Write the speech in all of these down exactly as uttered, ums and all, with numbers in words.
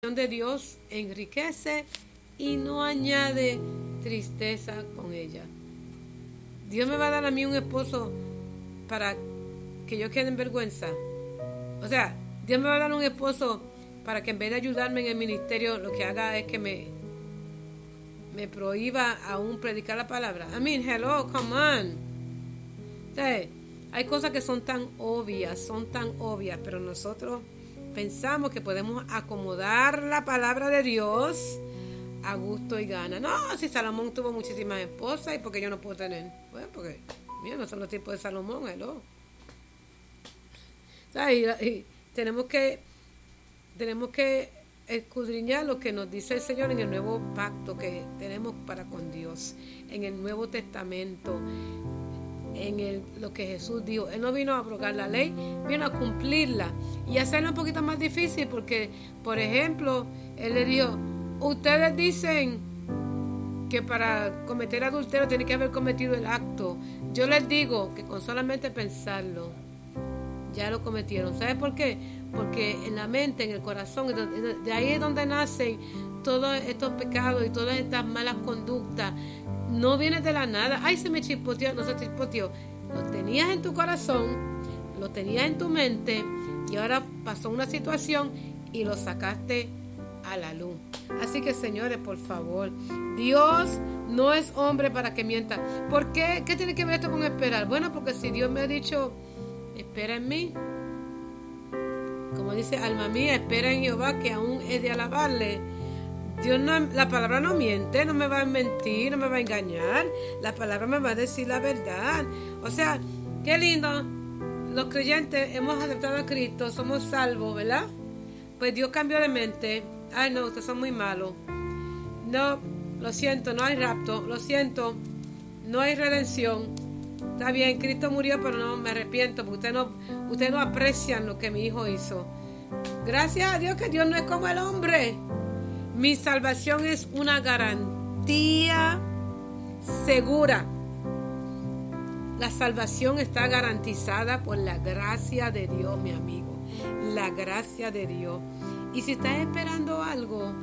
de Dios enriquece y no añade tristeza con ella. Dios me va a dar a mí un esposo para que yo quede en vergüenza. O sea, Dios me va a dar un esposo para que en vez de ayudarme en el ministerio, lo que haga es que me, me prohíba aún predicar la palabra. I mean, hello, come on. O sea, hay cosas que son tan obvias, son tan obvias, pero nosotros pensamos que podemos acomodar la palabra de Dios a gusto y gana. No, si Salomón tuvo muchísimas esposas, ¿y porque yo no puedo tener? Bueno, porque, mira, no son los tiempos de Salomón, hello. O sea, y, y tenemos que tenemos que escudriñar lo que nos dice el Señor en el nuevo pacto que tenemos para con Dios, en el Nuevo Testamento, en el, lo que Jesús dijo. Él no vino a abrogar la ley, vino a cumplirla y hacerlo un poquito más difícil, porque, por ejemplo, Él le dijo, ustedes dicen que para cometer adulterio tiene que haber cometido el acto. Yo les digo que con solamente pensarlo ya lo cometieron. ¿Sabe por qué? Porque en la mente, en el corazón, de ahí es donde nacen todos estos pecados y todas estas malas conductas. No viene de la nada. Ay, se me chispoteó, no se chispoteó. Lo tenías en tu corazón, lo tenías en tu mente y ahora pasó una situación y lo sacaste a la luz. Así que, señores, por favor, Dios no es hombre para que mienta. ¿Por qué? ¿Qué tiene que ver esto con esperar? Bueno, porque si Dios me ha dicho, espera en mí, como dice, alma mía, espera en Jehová, que aún he de alabarle. Dios no, la palabra no miente, no me va a mentir, no me va a engañar. La palabra me va a decir la verdad. O sea, qué lindo. Los creyentes hemos aceptado a Cristo, somos salvos, ¿verdad? Pues Dios cambió de mente. Ay, no, ustedes son muy malos. No, lo siento, no hay rapto. Lo siento, no hay redención. Está bien, Cristo murió, pero no me arrepiento, porque ustedes no, ustedes no aprecian lo que mi hijo hizo. Gracias a Dios que Dios no es como el hombre. Mi salvación es una garantía segura. La salvación está garantizada por la gracia de Dios, mi amigo. La gracia de Dios. Y si estás esperando algo,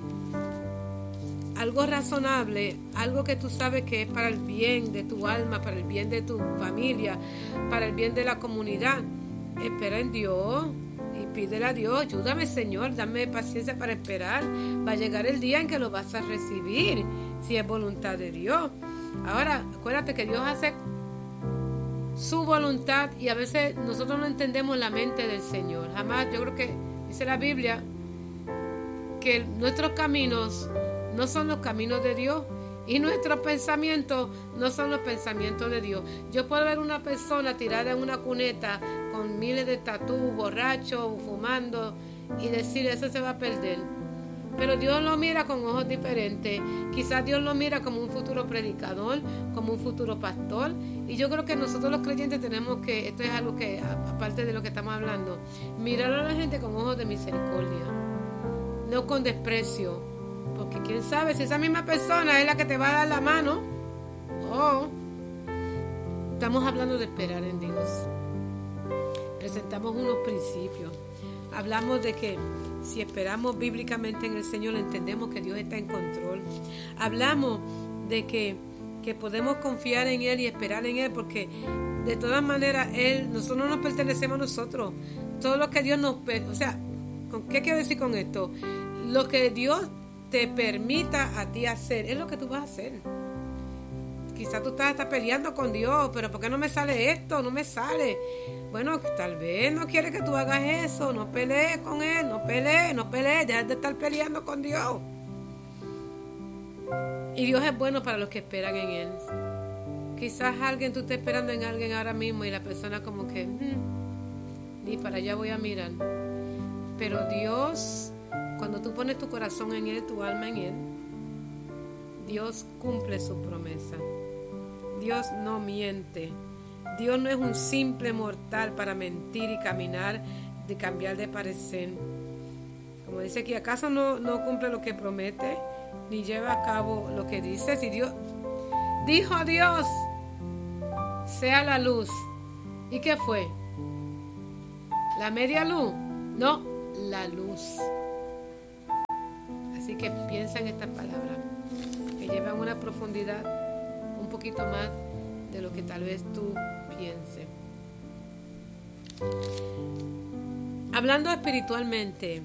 algo razonable, algo que tú sabes que es para el bien de tu alma, para el bien de tu familia, para el bien de la comunidad, espera en Dios. Y pídele a Dios, ayúdame, Señor, dame paciencia para esperar. Va a llegar el día en que lo vas a recibir, si es voluntad de Dios. Ahora, acuérdate que Dios hace su voluntad y a veces nosotros no entendemos la mente del Señor. Jamás, yo creo que dice la Biblia que nuestros caminos no son los caminos de Dios y nuestros pensamientos no son los pensamientos de Dios. Yo puedo ver una persona tirada en una cuneta con miles de tatús, borracho, fumando, y decir, eso se va a perder. Pero Dios lo mira con ojos diferentes. Quizás Dios lo mira como un futuro predicador, como un futuro pastor. Y yo creo que nosotros los creyentes tenemos que, esto es algo que, aparte de lo que estamos hablando, mirar a la gente con ojos de misericordia, no con desprecio. Porque quién sabe si esa misma persona es la que te va a dar la mano. Oh, estamos hablando de esperar en Dios. Presentamos unos principios. Hablamos de que si esperamos bíblicamente en el Señor, entendemos que Dios está en control. Hablamos de que, que podemos confiar en Él y esperar en Él, porque de todas maneras Él, nosotros no nos pertenecemos a nosotros. Todo lo que Dios nos... O sea, ¿qué quiero decir con esto? Lo que Dios te permita a ti hacer, es lo que tú vas a hacer. Quizás tú estás, estás peleando con Dios, pero ¿por qué no me sale esto? No me sale. Bueno, tal vez no quiere que tú hagas eso. No pelees con Él, no pelees, no pelees, deja de estar peleando con Dios. Y Dios es bueno para los que esperan en Él. Quizás alguien, tú estés esperando en alguien ahora mismo y la persona como que, hmm, ni para allá voy a mirar. Pero Dios, cuando tú pones tu corazón en Él, tu alma en Él, Dios cumple su promesa. Dios no miente. Dios no es un simple mortal para mentir y caminar, de cambiar de parecer. Como dice aquí, ¿acaso no, no cumple lo que promete? Ni lleva a cabo lo que dice. Si Dios dijo, Dios, sea la luz. ¿Y qué fue? ¿La media luz? No, la luz. Así que piensa en estas palabras, que llevan una profundidad un poquito más de lo que tal vez tú pienses. Hablando espiritualmente,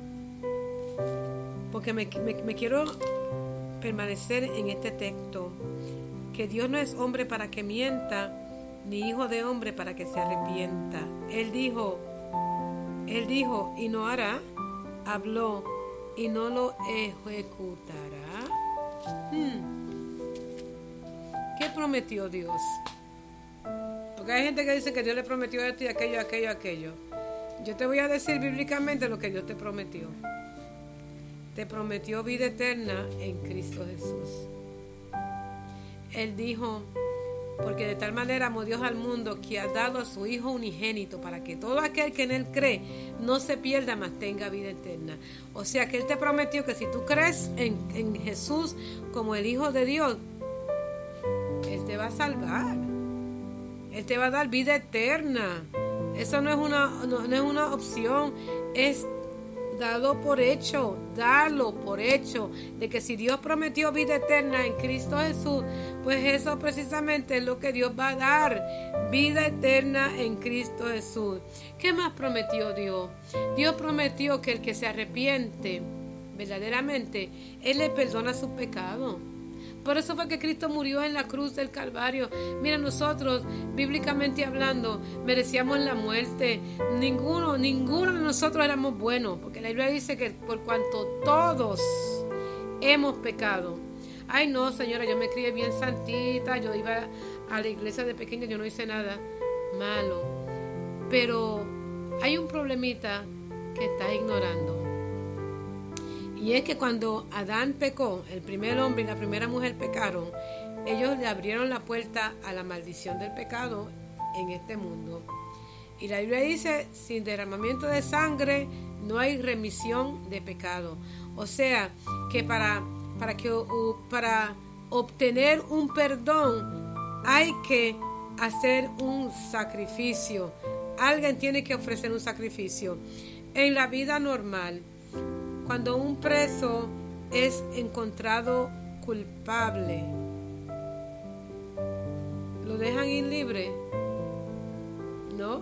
porque me, me, me quiero permanecer en este texto, que Dios no es hombre para que mienta, ni hijo de hombre para que se arrepienta. Él dijo, Él dijo y no hará, habló y no lo ejecutará. Hmm. ¿Qué prometió Dios? Porque hay gente que dice que Dios le prometió esto y aquello, aquello, aquello. Yo te voy a decir bíblicamente lo que Dios te prometió. Te prometió vida eterna en Cristo Jesús. Él dijo, porque de tal manera amó Dios al mundo que ha dado a su Hijo unigénito para que todo aquel que en Él cree no se pierda, mas tenga vida eterna. O sea que Él te prometió que si tú crees en, en Jesús como el Hijo de Dios, Él te va a salvar. Él te va a dar vida eterna. Eso no es una, no, no es una opción, es dado por hecho, darlo por hecho, de que si Dios prometió vida eterna en Cristo Jesús, pues eso precisamente es lo que Dios va a dar, vida eterna en Cristo Jesús. ¿Qué más prometió Dios? Dios prometió que el que se arrepiente verdaderamente, Él le perdona sus pecados. Por eso fue que Cristo murió en la cruz del Calvario. Mira, nosotros, bíblicamente hablando, merecíamos la muerte. Ninguno, ninguno de nosotros éramos buenos, porque la Biblia dice que por cuanto todos hemos pecado. Ay, no, señora, yo me crié bien santita, yo iba a la iglesia de pequeña, yo no hice nada malo. Pero hay un problemita que estás ignorando. Y es que cuando Adán pecó, el primer hombre y la primera mujer pecaron, ellos le abrieron la puerta a la maldición del pecado en este mundo. Y la Biblia dice, sin derramamiento de sangre no hay remisión de pecado. O sea, que para, para, que, para obtener un perdón hay que hacer un sacrificio. Alguien tiene que ofrecer un sacrificio. En la vida normal, cuando un preso es encontrado culpable, ¿lo dejan ir libre? ¿No?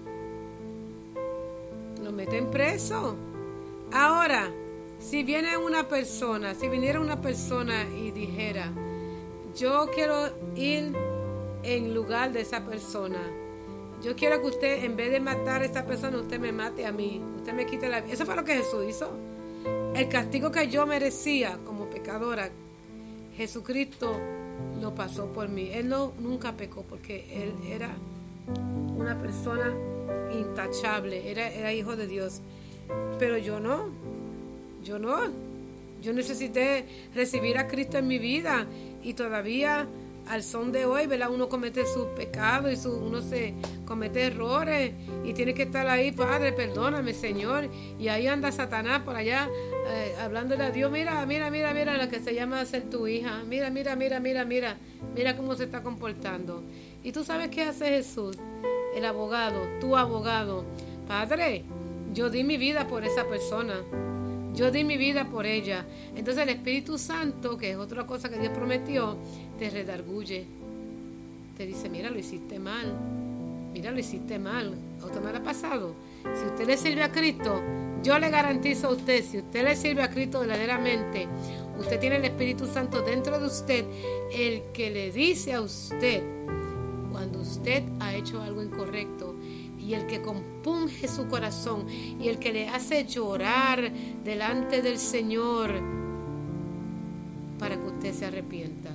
Lo meten preso. Ahora, si viene una persona, si viniera una persona y dijera, yo quiero ir en lugar de esa persona, yo quiero que usted, en vez de matar a esa persona, usted me mate a mí, usted me quite la vida. Eso fue lo que Jesús hizo. El castigo que yo merecía como pecadora, Jesucristo lo pasó por mí. Él no, nunca pecó porque Él era una persona intachable, era, era hijo de Dios. Pero yo no, yo no. Yo necesité recibir a Cristo en mi vida y todavía al son de hoy, ¿verdad? Uno comete sus pecados y su, uno se comete errores y tiene que estar ahí, Padre, perdóname, Señor. Y ahí anda Satanás por allá eh, hablándole a Dios, mira, mira, mira, mira la que se llama ser tu hija, mira, mira, mira, mira, mira, mira cómo se está comportando. Y tú sabes qué hace Jesús, el abogado, tu abogado. Padre, yo di mi vida por esa persona. Yo di mi vida por ella. Entonces el Espíritu Santo, que es otra cosa que Dios prometió, te redarguye. Te dice, mira, lo hiciste mal. Mira, lo hiciste mal. ¿A usted no le ha pasado? Si usted le sirve a Cristo, yo le garantizo a usted, si usted le sirve a Cristo verdaderamente, usted tiene el Espíritu Santo dentro de usted, el que le dice a usted cuando usted ha hecho algo incorrecto, y el que compunge su corazón y el que le hace llorar delante del Señor para que usted se arrepienta.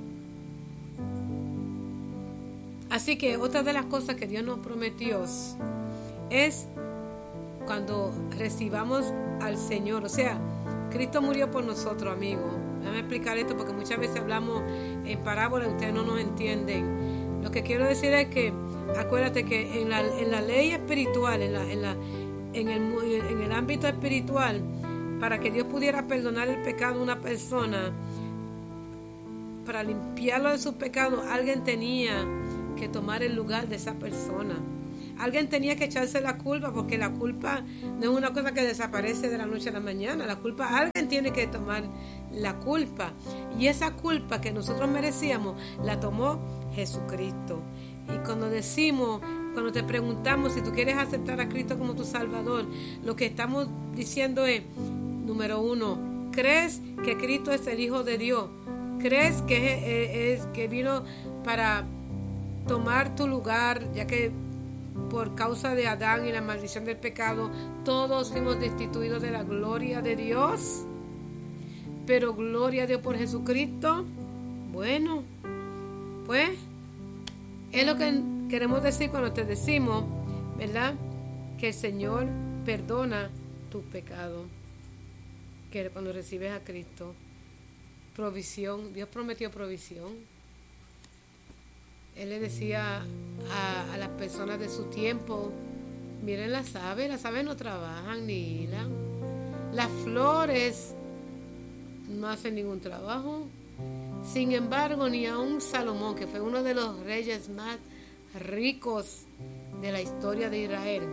Así que otra de las cosas que Dios nos prometió es cuando recibamos al Señor. O sea, Cristo murió por nosotros, amigos. Déjame explicar esto porque muchas veces hablamos en parábolas y ustedes no nos entienden. Lo que quiero decir es que acuérdate que en la, en la ley espiritual, en, la, en, la, en, el, en el ámbito espiritual, para que Dios pudiera perdonar el pecado de una persona, para limpiarlo de sus pecados, alguien tenía que tomar el lugar de esa persona. Alguien tenía que echarse la culpa, porque la culpa no es una cosa que desaparece de la noche a la mañana. La culpa, alguien tiene que tomar la culpa. Y esa culpa que nosotros merecíamos, la tomó Jesucristo. Y cuando decimos, cuando te preguntamos si tú quieres aceptar a Cristo como tu Salvador, lo que estamos diciendo es, número uno, ¿crees que Cristo es el Hijo de Dios? ¿Crees que, es, es, que vino para tomar tu lugar, ya que por causa de Adán y la maldición del pecado todos fuimos destituidos de la gloria de Dios? Pero gloria a Dios por Jesucristo. Bueno, pues es lo que queremos decir cuando te decimos, ¿verdad?, que el Señor perdona tus pecados, que cuando recibes a Cristo, provisión, Dios prometió provisión. Él le decía a, a las personas de su tiempo, miren las aves, las aves no trabajan ni hilan, las flores no hacen ningún trabajo. Sin embargo, ni aun Salomón, que fue uno de los reyes más ricos de la historia de Israel,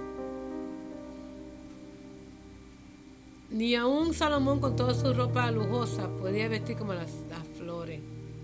ni aun Salomón con toda su ropa lujosa podía vestir como las, las flores.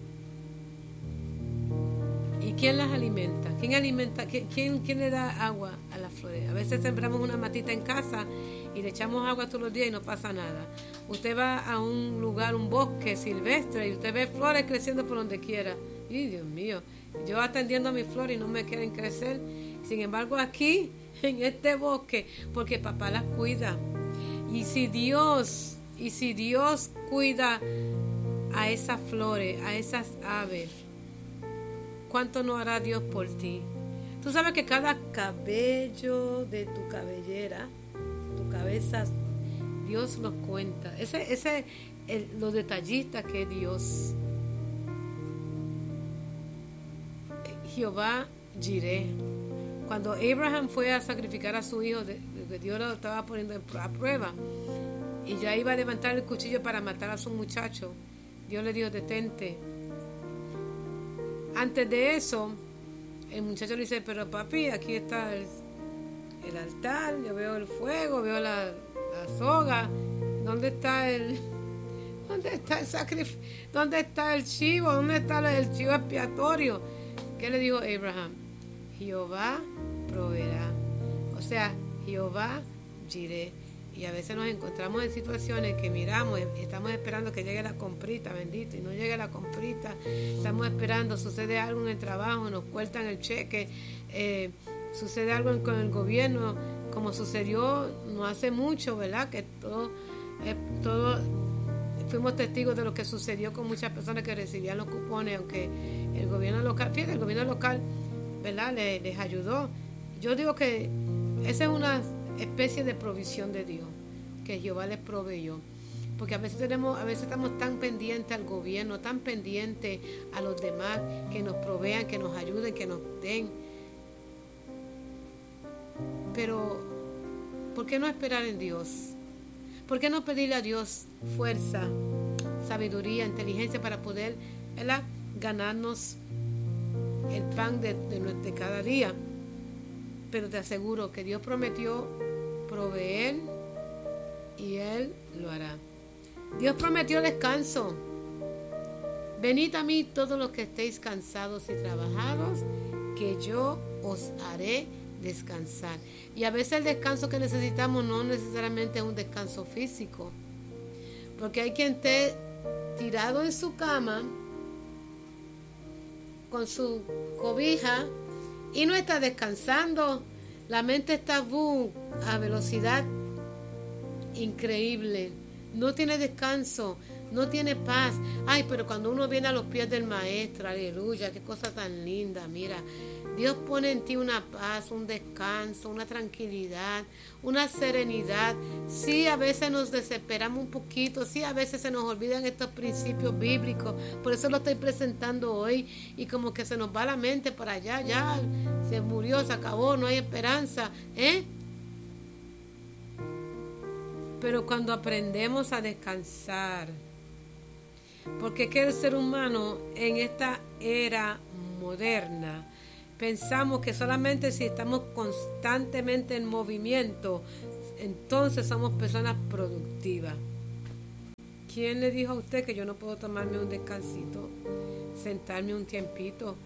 ¿Y quién las alimenta? ¿Quién alimenta? ¿Quién, quién le da agua a las flores? A veces sembramos una matita en casa y le echamos agua todos los días y no pasa nada. Usted va a un lugar, un bosque silvestre, y usted ve flores creciendo por donde quiera. Y Dios mío, yo atendiendo a mis flores y no me quieren crecer. Sin embargo, aquí, en este bosque, porque papá las cuida. Y si Dios, y si Dios cuida a esas flores, a esas aves, ¿cuánto no hará Dios por ti? Tú sabes que cada cabello de tu cabellera, tu cabeza, Dios los cuenta. Ese, ese, el, los detallistas que es Dios. Jehová Jireh. Cuando Abraham fue a sacrificar a su hijo, de, de Dios lo estaba poniendo a prueba, y ya iba a levantar el cuchillo para matar a su muchacho, Dios le dijo, detente. Antes de eso, el muchacho le dice, pero papi, aquí está el, el altar, yo veo el fuego, veo la, la soga, ¿dónde está el, dónde está el sacrificio? ¿Dónde está el chivo? ¿Dónde está el chivo expiatorio? ¿Qué le dijo Abraham? Jehová proveerá. O sea, Jehová Jireh. Y a veces nos encontramos en situaciones que miramos, estamos esperando que llegue la comprita, bendito, y no llegue la comprita. Estamos esperando, sucede algo en el trabajo, nos cortan el cheque, eh, sucede algo con el gobierno, como sucedió no hace mucho, ¿verdad? Que todo, eh, todo fuimos testigos de lo que sucedió con muchas personas que recibían los cupones, aunque el gobierno local, fíjate, el gobierno local, ¿verdad?, les, les ayudó. Yo digo que esa es una especie de provisión de Dios, que Jehová les proveyó, porque a veces tenemos, a veces estamos tan pendientes al gobierno, tan pendientes a los demás, que nos provean, que nos ayuden, que nos den. Pero ¿por qué no esperar en Dios? ¿Por qué no pedirle a Dios fuerza, sabiduría, inteligencia para poder, ¿verdad?, ganarnos el pan de, de, de cada día? Pero te aseguro que Dios prometió proveer y Él lo hará. Dios prometió descanso. Venid a mí todos los que estéis cansados y trabajados, que yo os haré descansar. Y a veces el descanso que necesitamos no necesariamente es un descanso físico, porque hay quien esté tirado en su cama con su cobija y no está descansando. La mente está boom, a velocidad increíble. No tiene descanso, no tiene paz. Ay, pero cuando uno viene a los pies del Maestro, aleluya, qué cosa tan linda. Mira, Dios pone en ti una paz, un descanso, una tranquilidad, una serenidad. Sí, a veces nos desesperamos un poquito, sí, a veces se nos olvidan estos principios bíblicos. Por eso lo estoy presentando hoy, y como que se nos va la mente para allá, ya se murió, se acabó, no hay esperanza, ¿eh? Pero cuando aprendemos a descansar, porque es que el ser humano en esta era moderna pensamos que solamente si estamos constantemente en movimiento, entonces somos personas productivas. ¿Quién le dijo a usted que yo no puedo tomarme un descansito, sentarme un tiempito?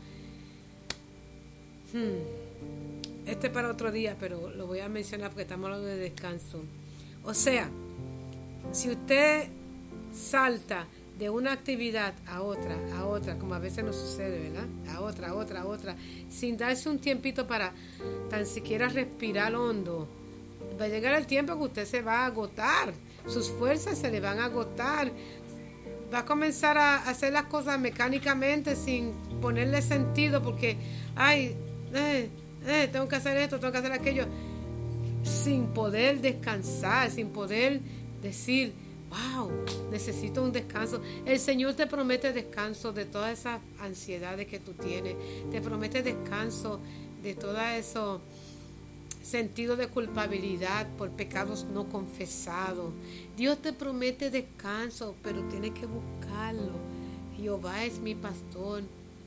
Hmm. Este es para otro día, pero lo voy a mencionar porque estamos hablando de descanso. O sea, si usted salta de una actividad a otra, a otra, como a veces nos sucede, ¿verdad? A otra, a otra, a otra, sin darse un tiempito para tan siquiera respirar hondo, va a llegar el tiempo que usted se va a agotar, sus fuerzas se le van a agotar, va a comenzar a hacer las cosas mecánicamente sin ponerle sentido, porque, ay, eh, eh, tengo que hacer esto, tengo que hacer aquello, sin poder descansar, sin poder decir, wow, necesito un descanso. El Señor te promete descanso de todas esas ansiedades que tú tienes. Te promete descanso de todo eso sentido de culpabilidad por pecados no confesados. Dios te promete descanso, pero tienes que buscarlo. Jehová es mi pastor.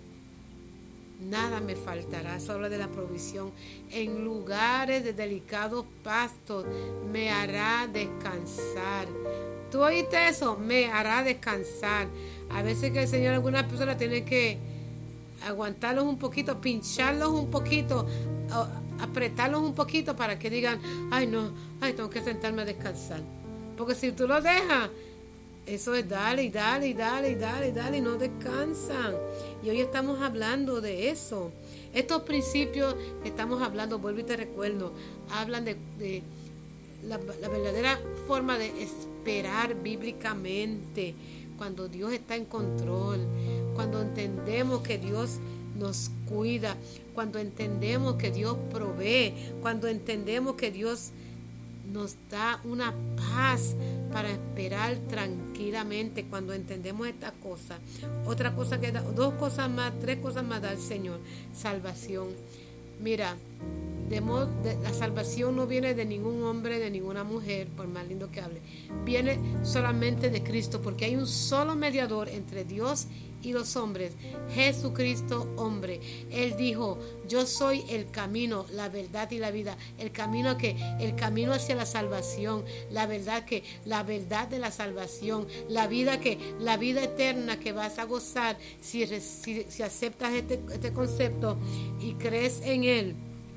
Nada me faltará, solo de la provisión. En lugares de delicados pastos me hará descansar. ¿Tú oíste eso? Me hará descansar. A veces que el Señor, algunas personas tienen que aguantarlos un poquito, pincharlos un poquito, apretarlos un poquito para que digan, ay no, ay tengo que sentarme a descansar. Porque si tú lo dejas, eso es dale y dale y dale y dale y dale y no descansan. Y hoy estamos hablando de eso. Estos principios que estamos hablando, vuelvo y te recuerdo, hablan de, de la, la verdadera forma de esperar bíblicamente, cuando Dios está en control, cuando entendemos que Dios nos cuida, cuando entendemos que Dios provee, cuando entendemos que Dios nos da una paz para esperar tranquilamente, cuando entendemos esta cosa. Otra cosa que da, dos cosas más, tres cosas más da el Señor: salvación. Mira, de modo, de, la salvación no viene de ningún hombre, de ninguna mujer, por más lindo que hable, viene solamente de Cristo, porque hay un solo mediador entre Dios y los hombres, Jesucristo hombre. Él dijo, yo soy el camino, la verdad y la vida. El camino que, el camino hacia la salvación, la verdad que, la verdad de la salvación, la vida que, la vida eterna que vas a gozar si, si, si aceptas este, este concepto y crees en él.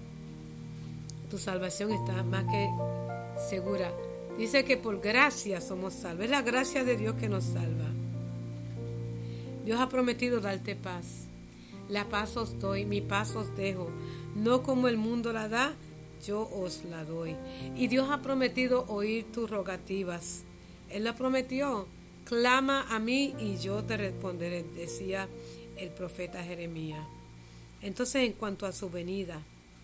Tu salvación está más que segura. Dice que por gracia somos salvos. Es la gracia de Dios que nos salva. Dios ha prometido darte paz. La paz os doy, mi paz os dejo. No como el mundo la da, yo os la doy. Y Dios ha prometido oír tus rogativas. Él la prometió. Clama a mí y yo te responderé, decía el profeta Jeremías. Entonces, en cuanto a su venida,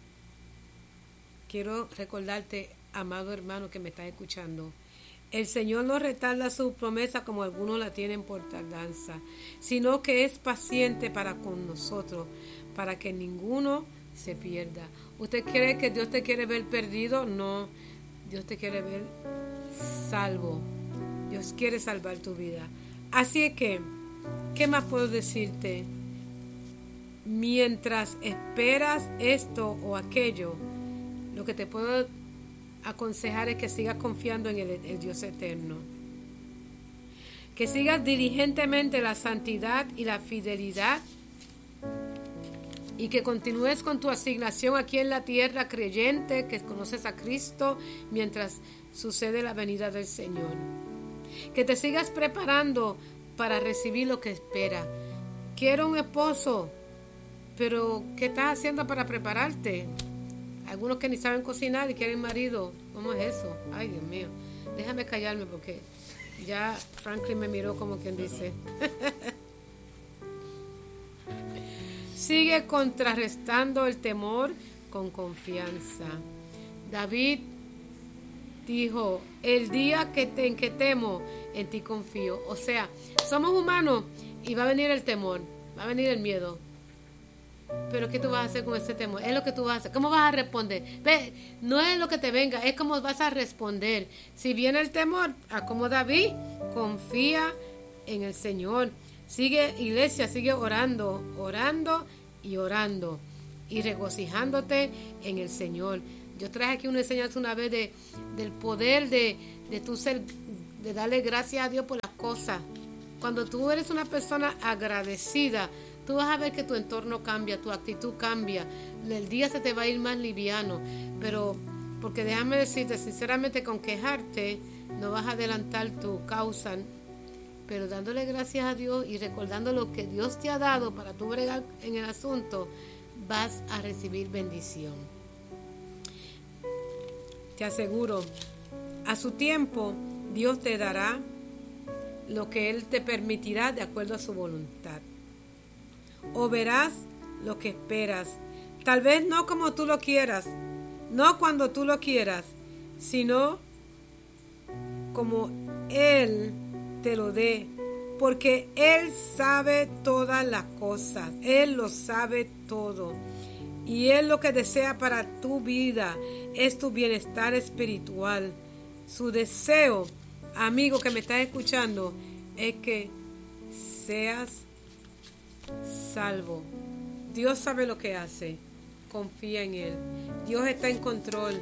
quiero recordarte, amado hermano que me estás escuchando, el Señor no retarda su promesa como algunos la tienen por tardanza, sino que es paciente para con nosotros, para que ninguno se pierda. ¿Usted cree que Dios te quiere ver perdido? No, Dios te quiere ver salvo. Dios quiere salvar tu vida. Así es que, ¿qué más puedo decirte? Mientras esperas esto o aquello, lo que te puedo aconsejar es que sigas confiando en el, el Dios eterno, que sigas diligentemente la santidad y la fidelidad y que continúes con tu asignación aquí en la tierra, creyente, que conoces a Cristo mientras sucede la venida del Señor, que te sigas preparando para recibir lo que espera. Quiero un esposo, pero ¿qué estás haciendo para prepararte? Algunos que ni saben cocinar y quieren marido. ¿Cómo es eso? Ay, Dios mío. Déjame callarme porque ya Franklin me miró como quien dice. Sigue contrarrestando el temor con confianza. David dijo, el día que te, en que temo, en ti confío. O sea, somos humanos y va a venir el temor, va a venir el miedo. Pero ¿qué tú vas a hacer con ese temor? Es lo que tú vas a hacer. ¿Cómo vas a responder? Ve, no es lo que te venga, es cómo vas a responder. Si viene el temor, como David, confía en el Señor. Sigue, iglesia, sigue orando, orando y orando. y regocijándote en el Señor. Yo traje aquí una enseñanza una vez de, del poder de, de tu ser, de darle gracias a Dios por las cosas. Cuando tú eres una persona agradecida, tú vas a ver que tu entorno cambia, tu actitud cambia, el día se te va a ir más liviano. Pero, porque déjame decirte, sinceramente, con quejarte no vas a adelantar tu causa, pero dándole gracias a Dios y recordando lo que Dios te ha dado para tú bregar en el asunto, vas a recibir bendición. Te aseguro, a su tiempo, Dios te dará lo que Él te permitirá de acuerdo a su voluntad. O verás lo que esperas, tal vez no como tú lo quieras, no cuando tú lo quieras, sino como Él te lo dé, porque Él sabe todas las cosas, Él lo sabe todo, y Él lo que desea para tu vida es tu bienestar espiritual. Su deseo, amigo que me estás escuchando, es que seas salvo. Dios sabe lo que hace, confía en Él, Dios está en control.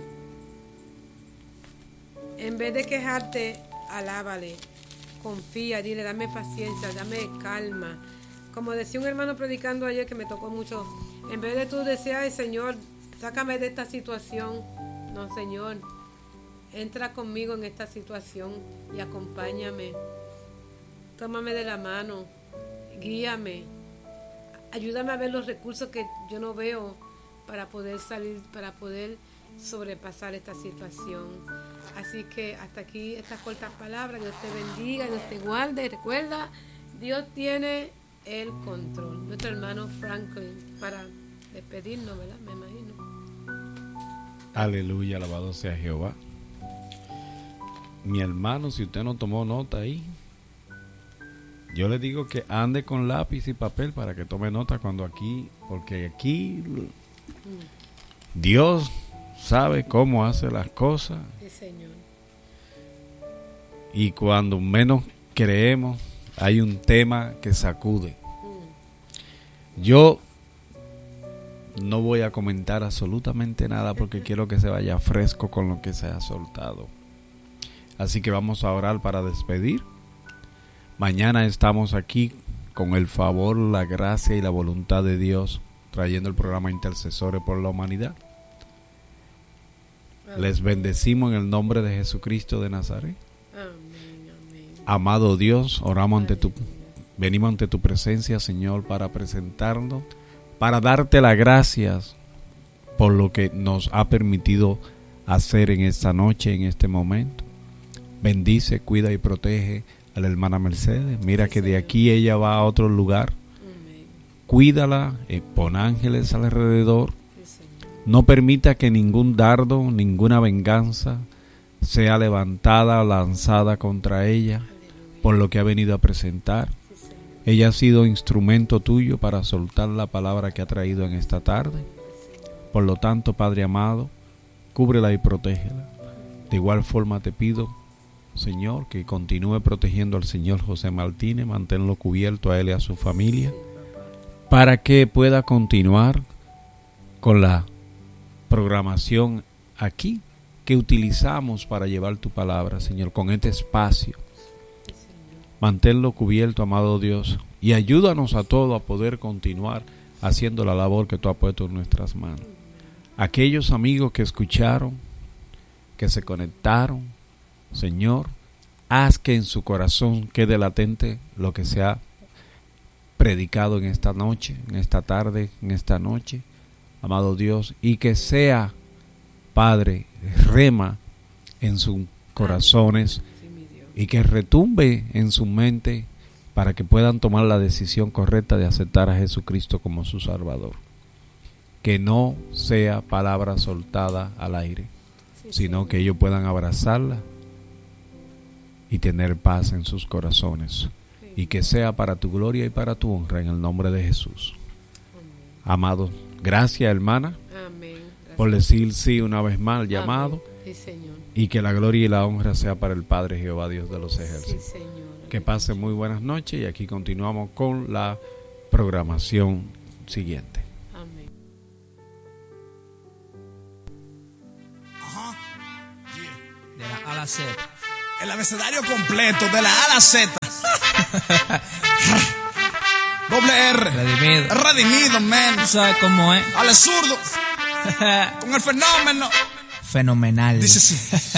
En vez de quejarte, alábale, confía, dile, dame paciencia, dame calma. Como decía un hermano predicando ayer que me tocó mucho, en vez de tú decir, ay Señor, sácame de esta situación, no Señor, entra conmigo en esta situación y acompáñame, tómame de la mano, guíame, ayúdame a ver los recursos que yo no veo para poder salir, para poder sobrepasar esta situación. Así que hasta aquí estas cortas palabras. Dios te bendiga, Dios te guarde. Recuerda, Dios tiene el control. Nuestro hermano Franklin, para despedirnos, ¿verdad? Me imagino. Aleluya, alabado sea Jehová. Mi hermano, si usted no tomó nota ahí, yo le digo que ande con lápiz y papel para que tome nota cuando aquí, porque aquí Dios sabe cómo hace las cosas. Sí, Señor. Y cuando menos creemos, hay un tema que sacude. Mm. Yo no voy a comentar absolutamente nada porque quiero que se vaya fresco con lo que se ha soltado. Así que vamos a orar para despedir. Mañana estamos aquí con el favor, la gracia y la voluntad de Dios, trayendo el programa Intercesores por la Humanidad. Amén. Les bendecimos en el nombre de Jesucristo de Nazaret. Amén, amén. Amado Dios, oramos ante tu, venimos ante tu presencia, Señor, para presentarnos, para darte las gracias por lo que nos ha permitido hacer en esta noche, en este momento. Bendice, cuida y protege a la hermana Mercedes. Mira que de aquí ella va a otro lugar. Amén. Cuídala, eh, pon ángeles alrededor. No permita que ningún dardo, ninguna venganza sea levantada o lanzada contra ella. Aleluya. Por lo que ha venido a presentar. Sí, ella ha sido instrumento tuyo para soltar la palabra que ha traído en esta tarde. Por lo tanto, Padre amado, cúbrela y protégela. De igual forma te pido, Señor, que continúe protegiendo al señor José Martínez, manténlo cubierto a él y a su familia, para que pueda continuar con la programación aquí que utilizamos para llevar tu palabra, Señor, con este espacio. Manténlo cubierto, amado Dios, y ayúdanos a todos a poder continuar haciendo la labor que tú has puesto en nuestras manos. Aquellos amigos que escucharon, que se conectaron, Señor, haz que en su corazón quede latente lo que se ha predicado en esta noche, en esta tarde, en esta noche, amado Dios, y que sea, Padre, rema en sus corazones y que retumbe en su mente para que puedan tomar la decisión correcta de aceptar a Jesucristo como su Salvador. Que no sea palabra soltada al aire, sino que ellos puedan abrazarla y tener paz en sus corazones, y que sea para tu gloria y para tu honra, en el nombre de Jesús. Amén. Amado, gracias, hermana. Amén. Gracias por decir sí una vez más al llamado. Sí, Señor. Y que la gloria y la honra sea para el Padre Jehová, Dios de los ejércitos. Sí, Señor. Que pasen muy buenas noches, y aquí continuamos con la programación siguiente. Amén. Z. El abecedario completo de la A a la Z. Doble R. Redimido. Redimido, man. Tú sabes cómo es. Ale zurdo. Con el fenómeno. Fenomenal. Dice así.